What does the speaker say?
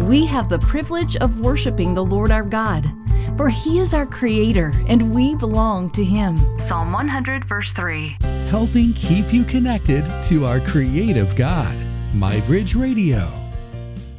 we have the privilege of worshiping the Lord our God, for He is our Creator and we belong to Him. Psalm 100, verse 3. Helping keep you connected to our creative God. MyBridge Radio.